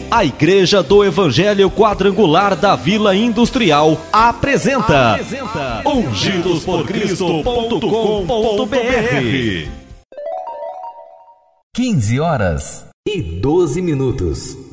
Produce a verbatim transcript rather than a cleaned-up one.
A Igreja do Evangelho Quadrangular da Vila Industrial apresenta, apresenta ungidos por cristo ponto com ponto br. quinze horas e doze minutos.